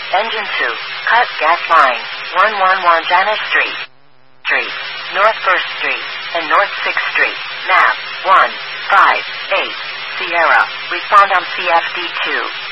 Engine 2. Cut gas line. 111 Janice Street. North 1st Street and North 6th Street. Map 158 Sierra. Respond on CFD2.